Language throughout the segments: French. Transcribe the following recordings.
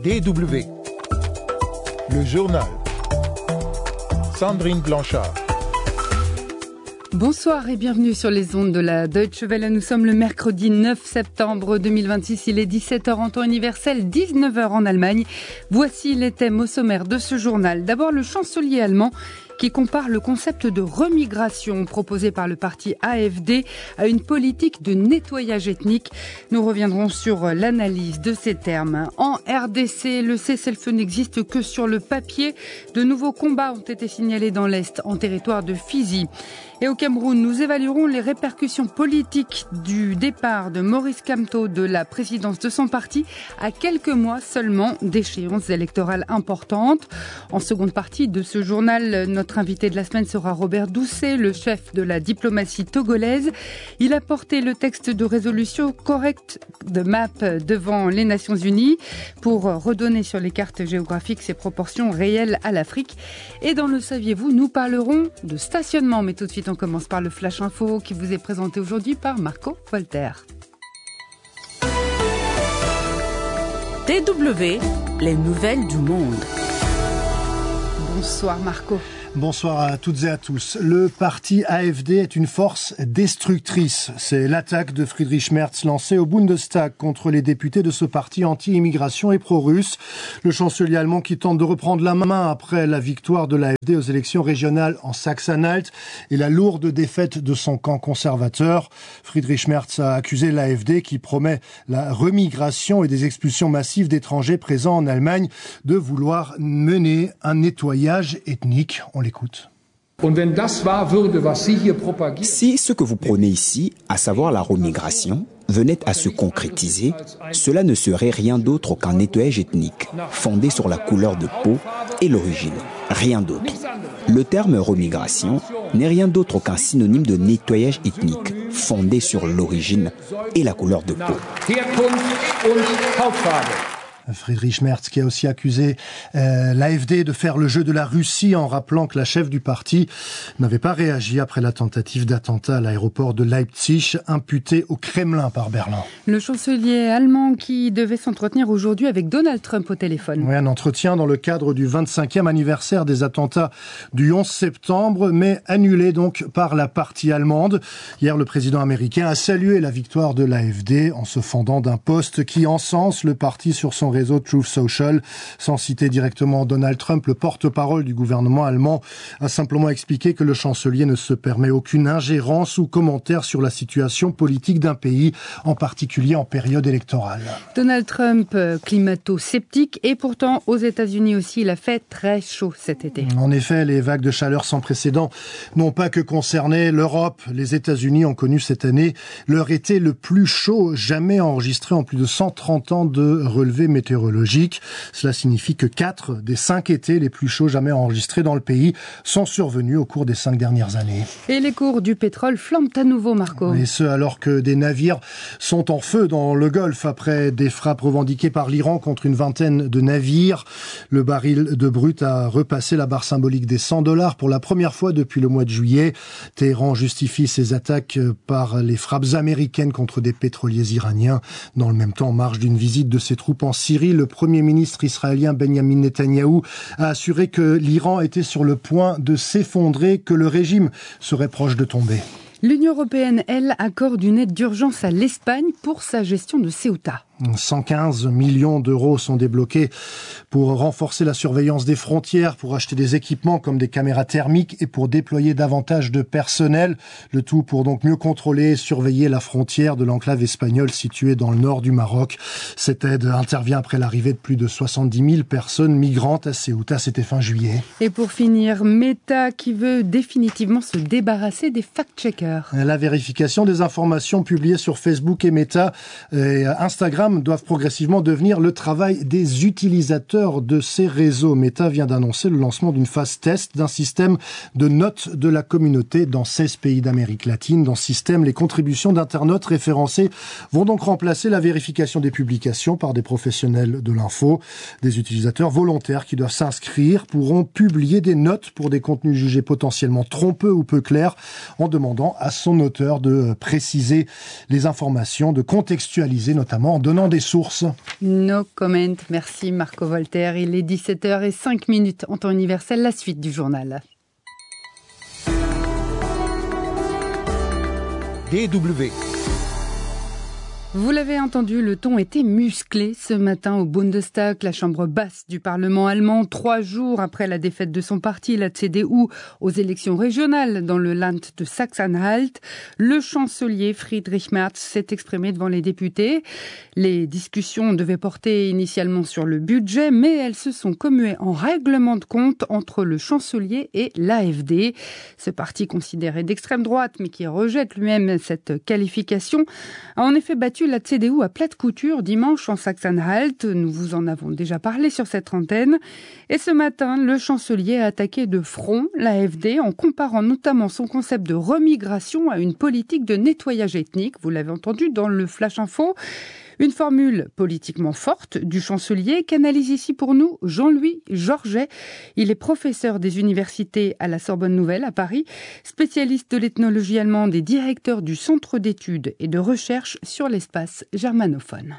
DW. Le journal. Sandrine Blanchard. Bonsoir et bienvenue sur les ondes de la Deutsche Welle. Nous sommes le mercredi 9 septembre 2026. Il est 17h en temps universel, 19h en Allemagne. Voici les thèmes au sommaire de ce journal. D'abord, le chancelier allemand qui compare le concept de remigration proposé par le parti AfD à une politique de nettoyage ethnique. Nous reviendrons sur l'analyse de ces termes. En RDC, le cessez-le-feu n'existe que sur le papier. De nouveaux combats ont été signalés dans l'Est, en territoire de Fizi. Et au Cameroun, nous évaluerons les répercussions politiques du départ de Maurice Kamto de la présidence de son parti à quelques mois seulement d'échéances électorales importantes. En seconde partie de ce journal, notre invité de la semaine sera Robert Doucet, le chef de la diplomatie togolaise. Il a porté le texte de résolution correcte de MAP devant les Nations Unies pour redonner sur les cartes géographiques ses proportions réelles à l'Afrique. Et dans le saviez-vous, nous parlerons de stationnement. Mais tout de suite, on commence par le Flash Info qui vous est présenté aujourd'hui par Marco Voltaire. DW, les nouvelles du monde. Bonsoir Marco. Bonsoir à toutes et à tous. Le parti AfD est une force destructrice. C'est l'attaque de Friedrich Merz lancée au Bundestag contre les députés de ce parti anti-immigration et pro-russe. Le chancelier allemand qui tente de reprendre la main après la victoire de l'AfD aux élections régionales en Saxe-Anhalt et la lourde défaite de son camp conservateur. Friedrich Merz a accusé l'AfD qui promet la remigration et des expulsions massives d'étrangers présents en Allemagne de vouloir mener un nettoyage ethnique. On l'écoute. Si ce que vous prônez ici, à savoir la remigration, venait à se concrétiser, cela ne serait rien d'autre qu'un nettoyage ethnique, fondé sur la couleur de peau et l'origine. Rien d'autre. Le terme remigration n'est rien d'autre qu'un synonyme de nettoyage ethnique, fondé sur l'origine et la couleur de peau. Friedrich Merz qui a aussi accusé l'AfD de faire le jeu de la Russie en rappelant que la chef du parti n'avait pas réagi après la tentative d'attentat à l'aéroport de Leipzig imputée au Kremlin par Berlin. Le chancelier allemand qui devait s'entretenir aujourd'hui avec Donald Trump au téléphone. Oui, un entretien dans le cadre du 25e anniversaire des attentats du 11 septembre, mais annulé donc par la partie allemande. Hier, le président américain a salué la victoire de l'AfD en se fendant d'un post qui encense le parti sur son réseau Truth Social. Sans citer directement Donald Trump, le porte-parole du gouvernement allemand a simplement expliqué que le chancelier ne se permet aucune ingérence ou commentaire sur la situation politique d'un pays, en particulier en période électorale. Donald Trump, climato-sceptique, et pourtant aux États-Unis aussi, il a fait très chaud cet été. En effet, les vagues de chaleur sans précédent n'ont pas que concerné l'Europe. Les États-Unis ont connu cette année leur été le plus chaud jamais enregistré en plus de 130 ans de relevés météorologique. Cela signifie que 4 des 5 étés les plus chauds jamais enregistrés dans le pays sont survenus au cours des 5 dernières années. Et les cours du pétrole flambent à nouveau, Marco. Et ce, alors que des navires sont en feu dans le Golfe après des frappes revendiquées par l'Iran contre une vingtaine de navires. Le baril de brut a repassé la barre symbolique des $100 pour la première fois depuis le mois de juillet. Téhéran justifie ses attaques par les frappes américaines contre des pétroliers iraniens. Dans le même temps, en marge d'une visite de ses troupes en Syrie, le Premier ministre israélien Benjamin Netanyahou a assuré que l'Iran était sur le point de s'effondrer, que le régime serait proche de tomber. L'Union européenne, elle, accorde une aide d'urgence à l'Espagne pour sa gestion de Ceuta. 115 millions d'euros sont débloqués pour renforcer la surveillance des frontières, pour acheter des équipements comme des caméras thermiques et pour déployer davantage de personnel. Le tout pour donc mieux contrôler et surveiller la frontière de l'enclave espagnole située dans le nord du Maroc. Cette aide intervient après l'arrivée de plus de 70 000 personnes migrantes à Ceuta. C'était fin juillet. Et pour finir, Meta qui veut définitivement se débarrasser des fact-checkers. La vérification des informations publiées sur Facebook et Meta et Instagram doivent progressivement devenir le travail des utilisateurs de ces réseaux. Meta vient d'annoncer le lancement d'une phase test d'un système de notes de la communauté dans 16 pays d'Amérique latine. Dans ce système, les contributions d'internautes référencés vont donc remplacer la vérification des publications par des professionnels de l'info. Des utilisateurs volontaires qui doivent s'inscrire pourront publier des notes pour des contenus jugés potentiellement trompeux ou peu clairs en demandant à son auteur de préciser les informations, de contextualiser notamment en donnant venant des sources. No comment. Merci Marco Voltaire. Il est 17h05 en temps universel. La suite du journal. DW. Vous l'avez entendu, le ton était musclé ce matin au Bundestag, la chambre basse du Parlement allemand, 3 jours après la défaite de son parti, la CDU, aux élections régionales dans le Land de Sachsen-Anhalt. Le chancelier Friedrich Merz s'est exprimé devant les députés. Les discussions devaient porter initialement sur le budget, mais elles se sont commuées en règlement de compte entre le chancelier et l'AfD. Ce parti considéré d'extrême droite, mais qui rejette lui-même cette qualification, a en effet battu la CDU à plate couture dimanche en Sachsen-Anhalt. Nous vous en avons déjà parlé sur cette antenne. Et ce matin, le chancelier a attaqué de front l'AfD en comparant notamment son concept de remigration à une politique de nettoyage ethnique. Vous l'avez entendu dans le Flash Info. Une formule politiquement forte du chancelier qu'analyse ici pour nous Jean-Louis Georget. Il est professeur des universités à la Sorbonne Nouvelle à Paris, spécialiste de l'ethnologie allemande et directeur du Centre d'études et de recherche sur l'espace germanophone.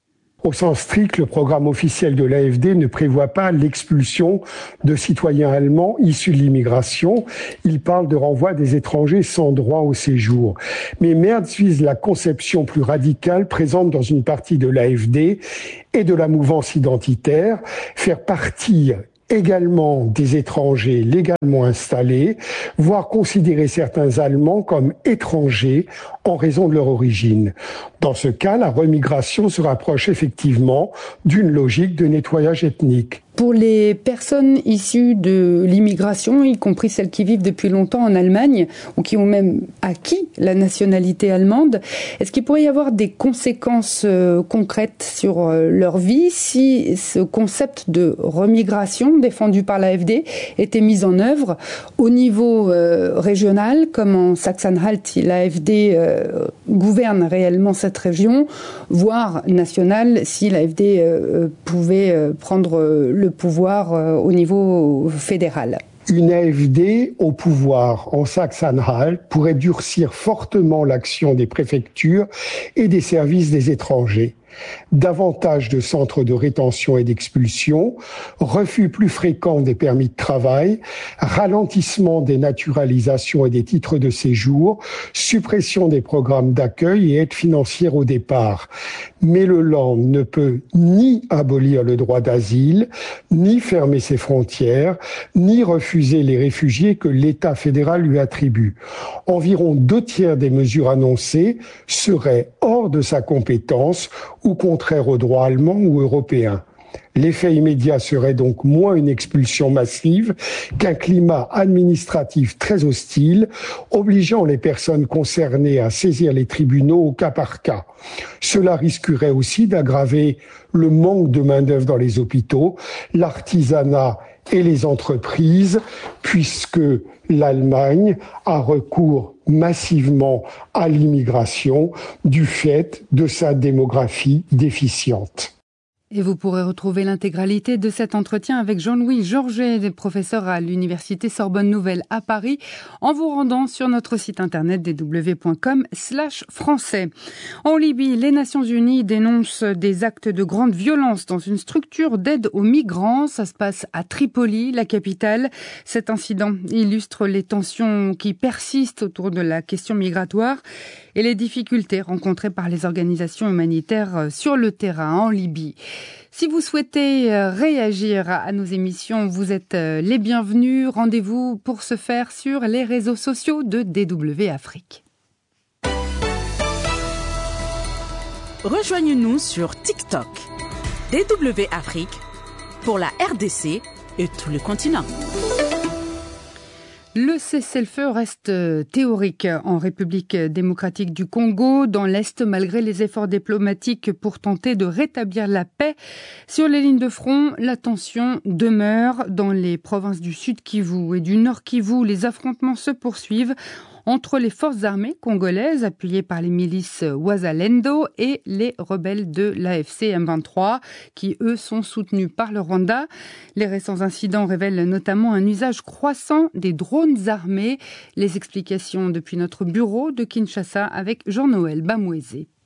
Au sens strict, le programme officiel de l'AfD ne prévoit pas l'expulsion de citoyens allemands issus de l'immigration. Il parle de renvoi des étrangers sans droit au séjour. Mais Merz vise la conception plus radicale présente dans une partie de l'AfD et de la mouvance identitaire, faire partir également des étrangers légalement installés, voire considérer certains Allemands comme étrangers en raison de leur origine. Dans ce cas, la remigration se rapproche effectivement d'une logique de nettoyage ethnique. Pour les personnes issues de l'immigration, y compris celles qui vivent depuis longtemps en Allemagne ou qui ont même acquis la nationalité allemande, est-ce qu'il pourrait y avoir des conséquences concrètes sur leur vie si ce concept de remigration défendu par l'AfD était mis en œuvre au niveau régional, comme en Sachsen-Anhalt, l'AfD gouverne réellement cette région, voire national si l'AfD pouvait prendre le pouvoir au niveau fédéral. Une AfD au pouvoir en Sachsen-Anhalt pourrait durcir fortement l'action des préfectures et des services des étrangers. Davantage de centres de rétention et d'expulsion, refus plus fréquents des permis de travail, ralentissement des naturalisations et des titres de séjour, suppression des programmes d'accueil et aide financière au départ. Mais le Land ne peut ni abolir le droit d'asile, ni fermer ses frontières, ni refuser les réfugiés que l'État fédéral lui attribue. Environ 2/3 des mesures annoncées seraient hors de sa compétence ou contraires au droit allemand ou européen. L'effet immédiat serait donc moins une expulsion massive qu'un climat administratif très hostile, obligeant les personnes concernées à saisir les tribunaux au cas par cas. Cela risquerait aussi d'aggraver le manque de main-d'œuvre dans les hôpitaux, l'artisanat et les entreprises, puisque l'Allemagne a recours massivement à l'immigration du fait de sa démographie déficiente. Et vous pourrez retrouver l'intégralité de cet entretien avec Jean-Louis Georget, professeur à l'université Sorbonne Nouvelle à Paris, en vous rendant sur notre site internet dw.com/français. En Libye, les Nations Unies dénoncent des actes de grande violence dans une structure d'aide aux migrants. Ça se passe à Tripoli, la capitale. Cet incident illustre les tensions qui persistent autour de la question migratoire et les difficultés rencontrées par les organisations humanitaires sur le terrain en Libye. Si vous souhaitez réagir à nos émissions, vous êtes les bienvenus. Rendez-vous pour ce faire sur les réseaux sociaux de DW Afrique. Rejoignez-nous sur TikTok. DW Afrique pour la RDC et tout le continent. Le cessez-le-feu reste théorique en République démocratique du Congo, dans l'Est, malgré les efforts diplomatiques pour tenter de rétablir la paix. Sur les lignes de front, la tension demeure. Dans les provinces du Sud Kivu et du Nord Kivu, les affrontements se poursuivent entre les forces armées congolaises appuyées par les milices Wazalendo et les rebelles de l'AFC M23 qui, eux, sont soutenus par le Rwanda. Les récents incidents révèlent notamment un usage croissant des drones armés. Les explications depuis notre bureau de Kinshasa avec Jean-Noël Bamouezé.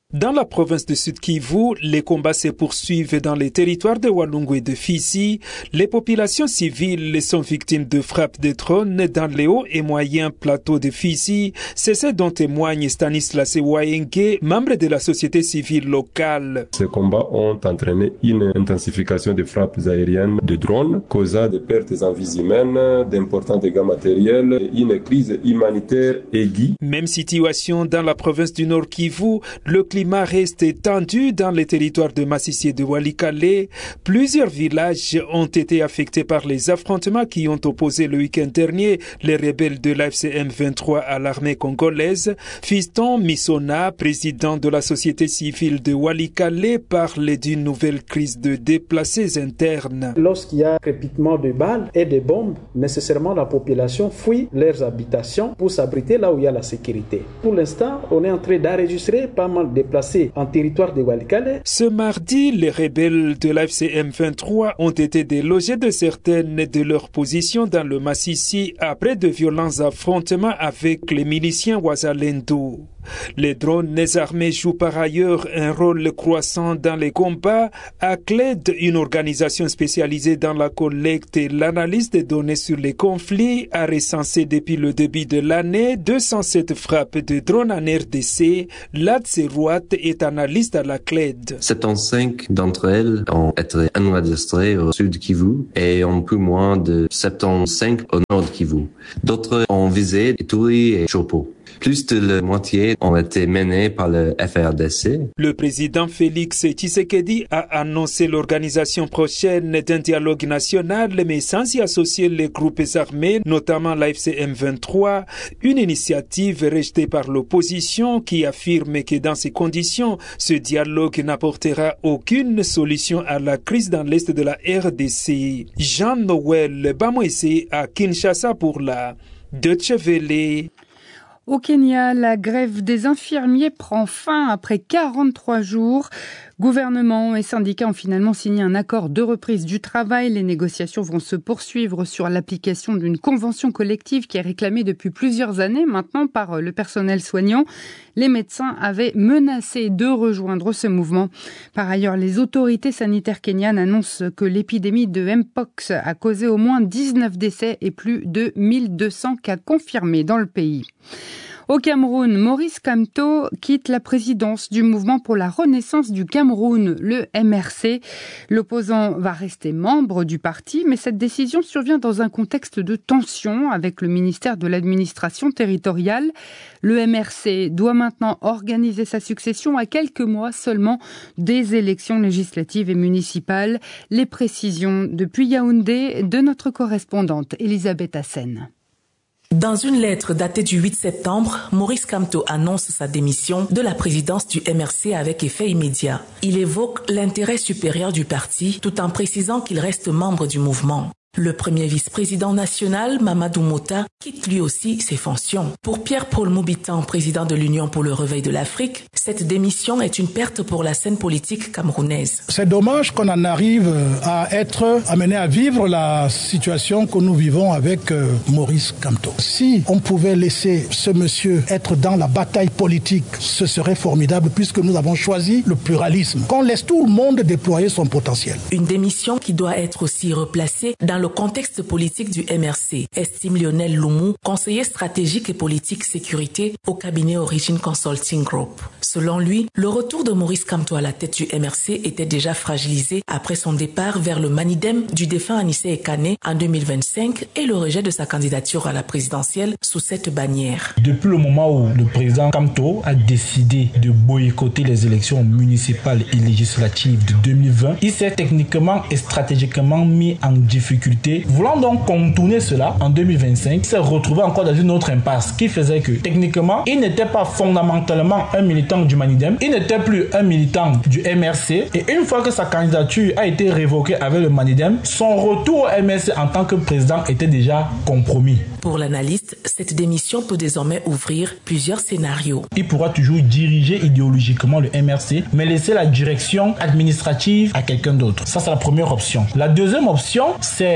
Dans la province de Sud-Kivu, les combats se poursuivent dans les territoires de Walungu et de Fizi. Les populations civiles sont victimes de frappes de drones dans les hauts et moyens plateaux de Fizi. C'est ce dont témoigne Stanislas Waenge, membre de la société civile locale. Ces combats ont entraîné une intensification des frappes aériennes de drones, causant des pertes en vies humaines, d'importants dégâts matériels et une crise humanitaire aiguë. Même situation dans la province du Nord Kivu, le climat reste tendu dans les territoires de Massissi et de Walikale. Plusieurs villages ont été affectés par les affrontements qui ont opposé le week-end dernier les rebelles de l'AFC M23 à l'armée congolaise. Fiston Misona, président de la société civile de Walikale, parle d'une nouvelle crise de déplacés internes. Lorsqu'il y a crépitement de balles et de bombes, nécessairement la population fuit leurs habitations pour s'abriter là où il y a la sécurité. Pour l'instant, on est en train d'enregistrer pas mal de déplacés en territoire de Walikale. Ce mardi, les rebelles de l'AFC M23 ont été délogés de certaines de leurs positions dans le Massissi après de violents affrontements avec les miliciens Wazalendo. Les drones armés jouent par ailleurs un rôle croissant dans les combats. ACLED, une organisation spécialisée dans la collecte et l'analyse des données sur les conflits, a recensé depuis le début de l'année 207 frappes de drones en RDC. Lad Serouat est analyste à l'ACLED. 75 d'entre elles ont été enregistrées au sud Kivu et un peu moins de 75 au nord Kivu. D'autres ont visé Ituri et Chopo. Plus de la moitié ont été menées par le FARDC. Le président Félix Tshisekedi a annoncé l'organisation prochaine d'un dialogue national, mais sans y associer les groupes armés, notamment l'AFC M23, une initiative rejetée par l'opposition qui affirme que dans ces conditions, ce dialogue n'apportera aucune solution à la crise dans l'est de la RDC. Jean-Noël Bamoïse à Kinshasa pour la Deutsche Welle. Au Kenya, la grève des infirmiers prend fin après 43 jours. Gouvernement et syndicats ont finalement signé un accord de reprise du travail. Les négociations vont se poursuivre sur l'application d'une convention collective qui est réclamée depuis plusieurs années maintenant par le personnel soignant. Les médecins avaient menacé de rejoindre ce mouvement. Par ailleurs, les autorités sanitaires kenyanes annoncent que l'épidémie de Mpox a causé au moins 19 décès et plus de 1200 cas confirmés dans le pays. Au Cameroun, Maurice Kamto quitte la présidence du mouvement pour la renaissance du Cameroun, le MRC. L'opposant va rester membre du parti, mais cette décision survient dans un contexte de tension avec le ministère de l'administration territoriale. Le MRC doit maintenant organiser sa succession à quelques mois seulement des élections législatives et municipales. Les précisions depuis Yaoundé de notre correspondante Elisabeth Hassen. Dans une lettre datée du 8 septembre, Maurice Kamto annonce sa démission de la présidence du MRC avec effet immédiat. Il évoque l'intérêt supérieur du parti tout en précisant qu'il reste membre du mouvement. Le premier vice-président national, Mamadou Mota, quitte lui aussi ses fonctions. Pour Pierre-Paul Moubitan, président de l'Union pour le réveil de l'Afrique, cette démission est une perte pour la scène politique camerounaise. C'est dommage qu'on en arrive à être amené à vivre la situation que nous vivons avec Maurice Kamto. Si on pouvait laisser ce monsieur être dans la bataille politique, ce serait formidable puisque nous avons choisi le pluralisme. Qu'on laisse tout le monde déployer son potentiel. Une démission qui doit être aussi replacée dans le contexte politique du MRC, estime Lionel Loumou, conseiller stratégique et politique sécurité au cabinet Origin Consulting Group. Selon lui, le retour de Maurice Kamto à la tête du MRC était déjà fragilisé après son départ vers le Manidem du défunt Anissé Ekane en 2025 et le rejet de sa candidature à la présidentielle sous cette bannière. Depuis le moment où le président Kamto a décidé de boycotter les élections municipales et législatives de 2020, il s'est techniquement et stratégiquement mis en difficulté. Voulant donc contourner cela, en 2025, il s'est retrouvé encore dans une autre impasse qui faisait que, techniquement, il n'était pas fondamentalement un militant du Manidem, il n'était plus un militant du MRC, et une fois que sa candidature a été révoquée avec le Manidem, son retour au MRC en tant que président était déjà compromis. Pour l'analyste, cette démission peut désormais ouvrir plusieurs scénarios. Il pourra toujours diriger idéologiquement le MRC, mais laisser la direction administrative à quelqu'un d'autre. Ça, c'est la première option. La deuxième option, c'est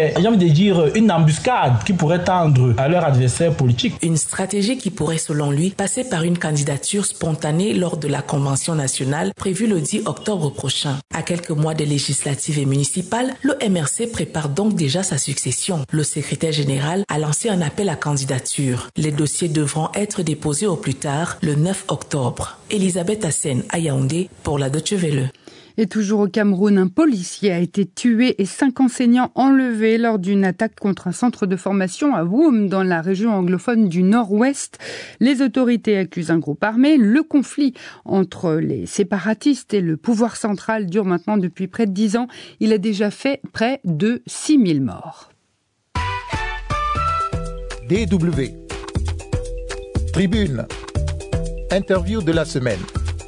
c'est, j'ai envie de dire, une embuscade qui pourrait tendre à leur adversaire politique. Une stratégie qui pourrait, selon lui, passer par une candidature spontanée lors de la Convention nationale prévue le 10 octobre prochain. À quelques mois des législatives et municipales, le MRC prépare donc déjà sa succession. Le secrétaire général a lancé un appel à candidature. Les dossiers devront être déposés au plus tard le 9 octobre. Elisabeth Hassen à Yaoundé pour la Deutsche Welle. Et toujours au Cameroun, un policier a été tué et 5 enseignants enlevés lors d'une attaque contre un centre de formation à Woum, dans la région anglophone du Nord-Ouest. Les autorités accusent un groupe armé. Le conflit entre les séparatistes et le pouvoir central dure maintenant depuis près de 10 ans. Il a déjà fait près de 6000 morts. DW. Tribune. Interview de la semaine.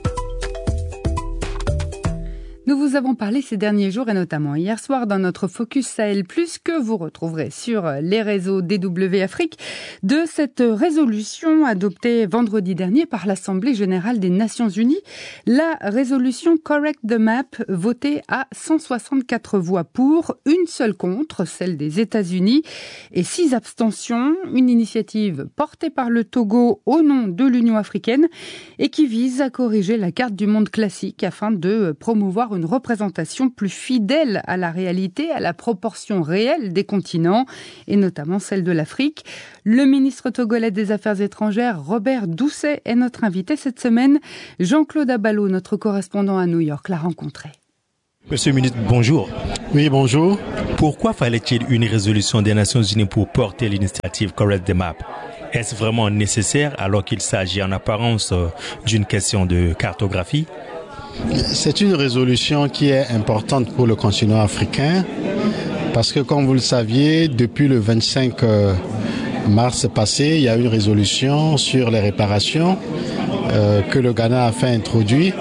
Nous vous avons parlé ces derniers jours et notamment hier soir dans notre Focus Sahel+, que vous retrouverez sur les réseaux DW Afrique, de cette résolution adoptée vendredi dernier par l'Assemblée générale des Nations Unies. La résolution Correct the Map, votée à 164 voix pour, une seule contre, celle des États-Unis, et 6 abstentions. Une initiative portée par le Togo au nom de l'Union africaine et qui vise à corriger la carte du monde classique afin de promouvoir une représentation plus fidèle à la réalité, à la proportion réelle des continents, et notamment celle de l'Afrique. Le ministre togolais des Affaires étrangères, Robert Doucet, est notre invité cette semaine. Jean-Claude Abalo, notre correspondant à New York, l'a rencontré. Monsieur le ministre, bonjour. Oui, bonjour. Pourquoi fallait-il une résolution des Nations Unies pour porter l'initiative Correct the Map ? Est-ce vraiment nécessaire alors qu'il s'agit en apparence d'une question de cartographie ? C'est une résolution qui est importante pour le continent africain parce que, comme vous le saviez, depuis le 25 mars passé, il y a une résolution sur les réparations que le Ghana a fait introduire.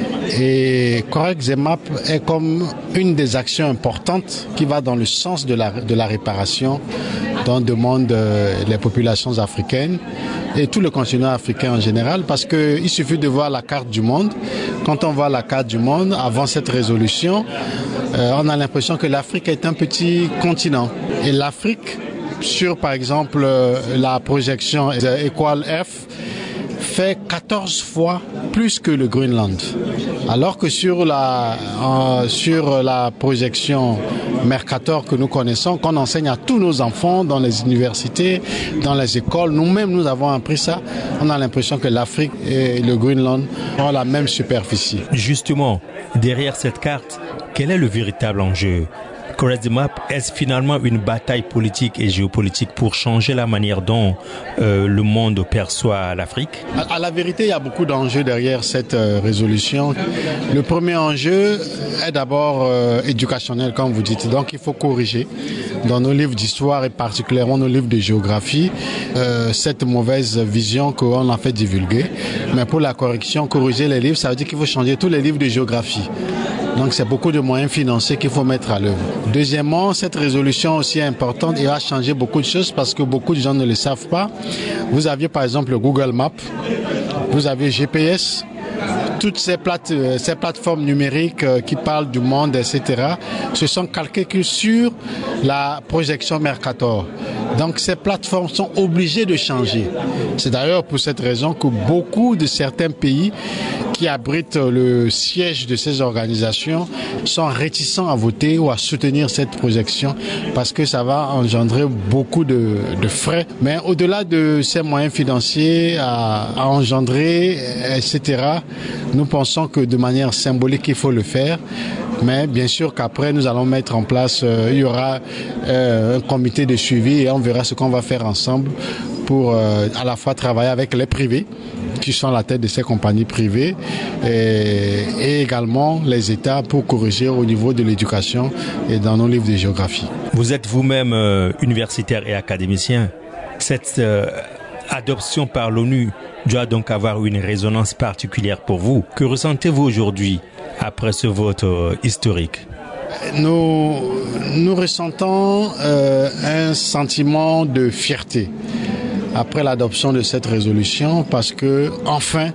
Et Correct the Map est comme une des actions importantes qui va dans le sens de la réparation dont demandent les populations africaines et tout le continent africain en général, parce qu'il suffit de voir la carte du monde. Quand on voit la carte du monde, avant cette résolution, on a l'impression que l'Afrique est un petit continent. Et l'Afrique, sur par exemple la projection Equal F, fait 14 fois plus que le Groenland. Alors que sur la projection Mercator que nous connaissons, qu'on enseigne à tous nos enfants dans les universités, dans les écoles, nous-mêmes nous avons appris ça, on a l'impression que l'Afrique et le Groenland ont la même superficie. Justement, derrière cette carte, quel est le véritable enjeu ? Correct the Map, est-ce finalement une bataille politique et géopolitique pour changer la manière dont le monde perçoit l'Afrique ? À la vérité, il y a beaucoup d'enjeux derrière cette résolution. Le premier enjeu est d'abord éducationnel, comme vous dites. Donc, il faut corriger dans nos livres d'histoire et particulièrement nos livres de géographie cette mauvaise vision qu'on a fait divulguer. Mais pour la correction, corriger les livres, ça veut dire qu'il faut changer tous les livres de géographie. Donc c'est beaucoup de moyens financiers qu'il faut mettre à l'œuvre. Deuxièmement, cette résolution aussi est importante et va changer beaucoup de choses parce que beaucoup de gens ne le savent pas. Vous aviez par exemple le Google Maps, vous avez GPS, toutes ces plateformes numériques qui parlent du monde, etc., se sont calquées que sur la projection Mercator. Donc ces plateformes sont obligées de changer. C'est d'ailleurs pour cette raison que beaucoup de certains pays qui abritent le siège de ces organisations sont réticents à voter ou à soutenir cette projection parce que ça va engendrer beaucoup de frais. Mais au-delà de ces moyens financiers à engendrer, etc., nous pensons que de manière symbolique, il faut le faire. Mais bien sûr qu'après, nous allons mettre en place, il y aura un comité de suivi et on verra ce qu'on va faire ensemble pour à la fois travailler avec les privés qui sont à la tête de ces compagnies privées et également les États pour corriger au niveau de l'éducation et dans nos livres de géographie. Vous êtes vous-même universitaire et académicien. Cette adoption par l'ONU doit donc avoir une résonance particulière pour vous. Que ressentez-vous aujourd'hui après ce vote historique ? Nous ressentons un sentiment de fierté après l'adoption de cette résolution parce que enfin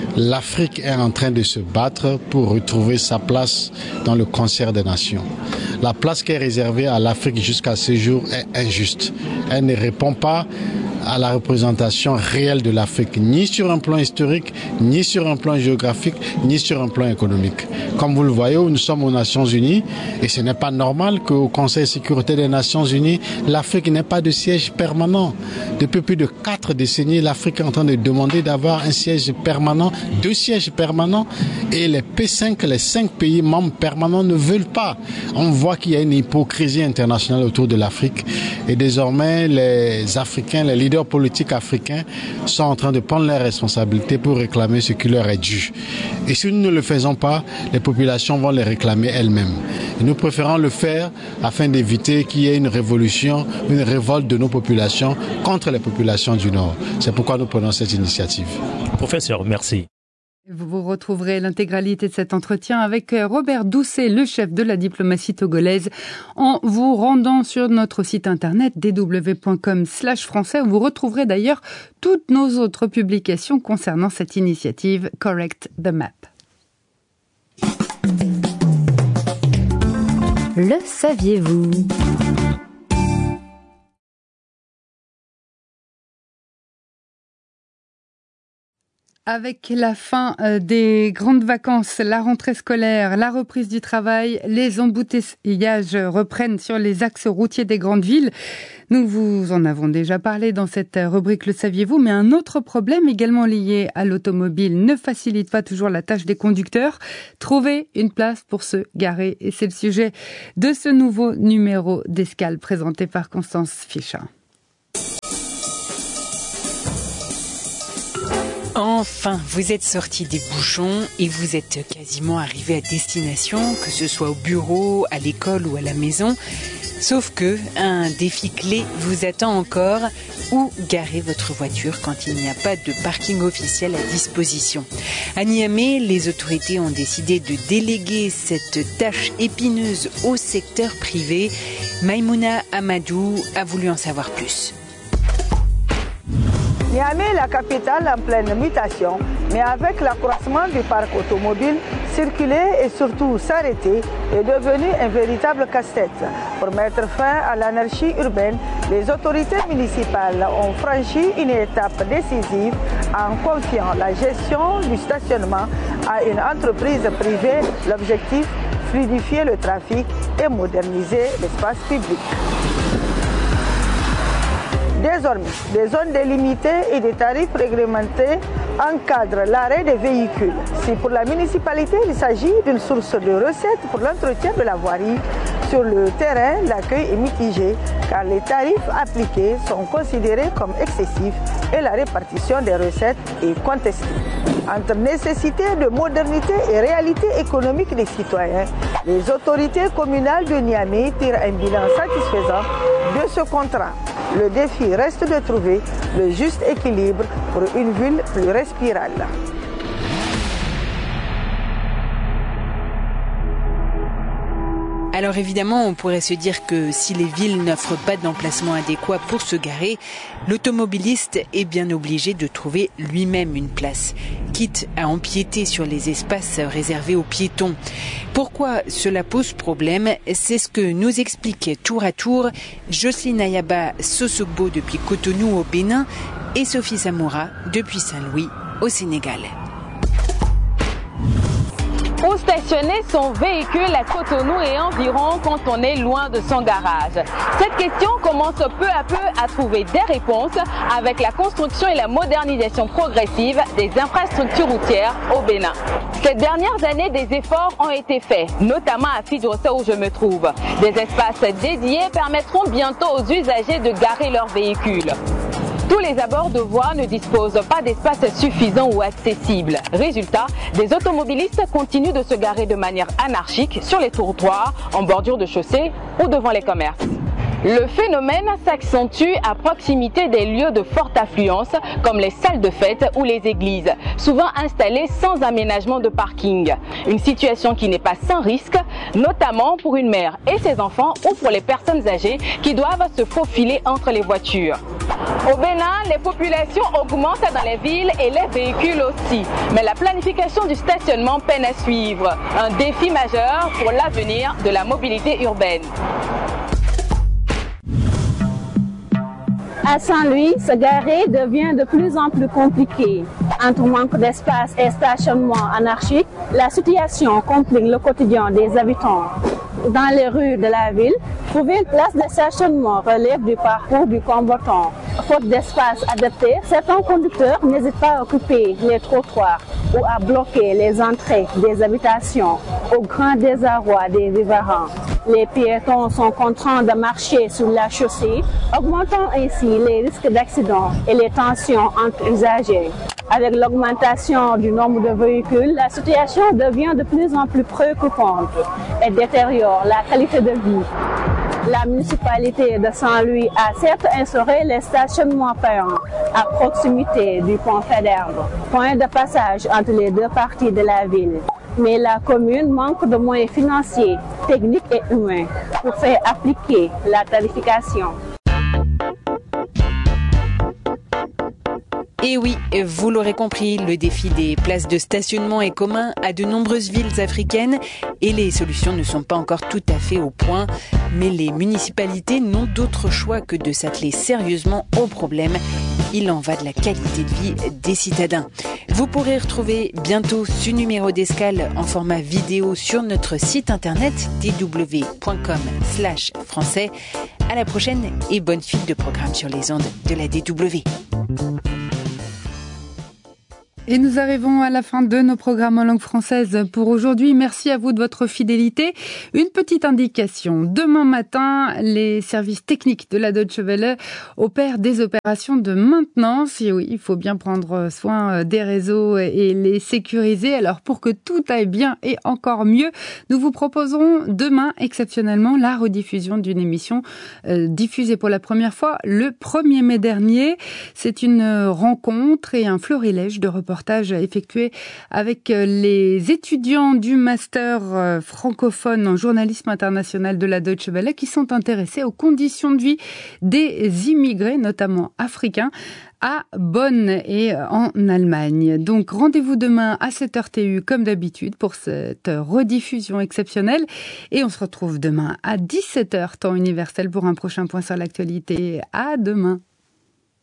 l'Afrique est en train de se battre pour retrouver sa place dans le concert des nations. La place qui est réservée à l'Afrique jusqu'à ce jour est injuste. Elle ne répond pas à la représentation réelle de l'Afrique, ni sur un plan historique, ni sur un plan géographique, ni sur un plan économique. Comme vous le voyez, nous sommes aux Nations Unies et ce n'est pas normal qu'au Conseil de sécurité des Nations Unies, l'Afrique n'ait pas de siège permanent. Depuis plus de 4 décennies, l'Afrique est en train de demander d'avoir un siège permanent, 2 sièges permanents, et les P5, les 5 pays membres permanents ne veulent pas. On voit qu'il y a une hypocrisie internationale autour de l'Afrique et désormais les Africains, les leaders politiques africains sont en train de prendre leurs responsabilités pour réclamer ce qui leur est dû. Et si nous ne le faisons pas, les populations vont les réclamer elles-mêmes. Et nous préférons le faire afin d'éviter qu'il y ait une révolution, une révolte de nos populations contre les populations du Nord. C'est pourquoi nous prenons cette initiative. Professeur, merci. Vous retrouverez l'intégralité de cet entretien avec Robert Doucet, le chef de la diplomatie togolaise, en vous rendant sur notre site internet dw.com/français où vous retrouverez d'ailleurs toutes nos autres publications concernant cette initiative Correct the Map. Le saviez-vous ? Avec la fin des grandes vacances, la rentrée scolaire, la reprise du travail, les embouteillages reprennent sur les axes routiers des grandes villes. Nous vous en avons déjà parlé dans cette rubrique Le saviez-vous, mais un autre problème également lié à l'automobile ne facilite pas toujours la tâche des conducteurs. Trouver une place pour se garer. Et c'est le sujet de ce nouveau numéro d'Escale présenté par Constance Fischer. Enfin, vous êtes sorti des bouchons et vous êtes quasiment arrivé à destination, que ce soit au bureau, à l'école ou à la maison. Sauf que un défi clé vous attend encore. Où garer votre voiture quand il n'y a pas de parking officiel à disposition? À Niamey, les autorités ont décidé de déléguer cette tâche épineuse au secteur privé. Maïmouna Amadou a voulu en savoir plus. Niamey, la capitale en pleine mutation, mais avec l'accroissement du parc automobile, circuler et surtout s'arrêter est devenu un véritable casse-tête. Pour mettre fin à l'anarchie urbaine, les autorités municipales ont franchi une étape décisive en confiant la gestion du stationnement à une entreprise privée. L'objectif, fluidifier le trafic et moderniser l'espace public. Désormais, des zones délimitées et des tarifs réglementés encadrent l'arrêt des véhicules. Si pour la municipalité, il s'agit d'une source de recettes pour l'entretien de la voirie, sur le terrain, l'accueil est mitigé car les tarifs appliqués sont considérés comme excessifs et la répartition des recettes est contestée. Entre nécessité de modernité et réalité économique des citoyens, les autorités communales de Niamey tirent un bilan satisfaisant de ce contrat. Le défi reste de trouver le juste équilibre pour une ville plus respirable. Alors évidemment, on pourrait se dire que si les villes n'offrent pas d'emplacement adéquat pour se garer, l'automobiliste est bien obligé de trouver lui-même une place, quitte à empiéter sur les espaces réservés aux piétons. Pourquoi cela pose problème? C'est ce que nous expliquait tour à tour Jocelyne Ayaba Sosogbo depuis Cotonou au Bénin et Sophie Samoura depuis Saint-Louis au Sénégal. Où stationner son véhicule à Cotonou et environ quand on est loin de son garage? Cette question commence peu à peu à trouver des réponses avec la construction et la modernisation progressive des infrastructures routières au Bénin. Ces dernières années, des efforts ont été faits, notamment à Fidrosa où je me trouve. Des espaces dédiés permettront bientôt aux usagers de garer leurs véhicules. Tous les abords de voies ne disposent pas d'espace suffisant ou accessible. Résultat, des automobilistes continuent de se garer de manière anarchique sur les trottoirs, en bordure de chaussée ou devant les commerces. Le phénomène s'accentue à proximité des lieux de forte affluence comme les salles de fête ou les églises, souvent installées sans aménagement de parking. Une situation qui n'est pas sans risque, notamment pour une mère et ses enfants ou pour les personnes âgées qui doivent se faufiler entre les voitures. Au Bénin, les populations augmentent dans les villes et les véhicules aussi. Mais la planification du stationnement peine à suivre. Un défi majeur pour l'avenir de la mobilité urbaine. À Saint-Louis, se garer devient de plus en plus compliqué. Entre manque d'espace et stationnement anarchique, la situation complique le quotidien des habitants. Dans les rues de la ville, trouver une place de stationnement relève du parcours du combattant. Faute d'espace adapté, certains conducteurs n'hésitent pas à occuper les trottoirs ou à bloquer les entrées des habitations au grand désarroi des riverains. Les piétons sont contraints de marcher sur la chaussée, augmentant ainsi les risques d'accidents et les tensions entre usagers. Avec l'augmentation du nombre de véhicules, la situation devient de plus en plus préoccupante et détériore la qualité de vie. La municipalité de Saint-Louis a certes instauré les stationnements payants à proximité du pont Faidherbe, point de passage entre les deux parties de la ville. Mais la commune manque de moyens financiers, techniques et humains pour faire appliquer la tarification. Et oui, vous l'aurez compris, le défi des places de stationnement est commun à de nombreuses villes africaines et les solutions ne sont pas encore tout à fait au point. Mais les municipalités n'ont d'autre choix que de s'atteler sérieusement au problème. Il en va de la qualité de vie des citadins. Vous pourrez retrouver bientôt ce numéro d'escale en format vidéo sur notre site internet dw.com/français. À la prochaine et bonne suite de programmes sur les ondes de la DW. Et nous arrivons à la fin de nos programmes en langue française pour aujourd'hui. Merci à vous de votre fidélité. Une petite indication. Demain matin, les services techniques de la Deutsche Welle opèrent des opérations de maintenance. Et oui, il faut bien prendre soin des réseaux et les sécuriser. Alors, pour que tout aille bien et encore mieux, nous vous proposerons demain, exceptionnellement, la rediffusion d'une émission diffusée pour la première fois le 1er mai dernier. C'est une rencontre et un florilège de reportages effectué avec les étudiants du master francophone en journalisme international de la Deutsche Welle qui sont intéressés aux conditions de vie des immigrés, notamment africains, à Bonn et en Allemagne. Donc rendez-vous demain à 7h TU comme d'habitude pour cette rediffusion exceptionnelle et on se retrouve demain à 17h temps universel pour un prochain point sur l'actualité. À demain.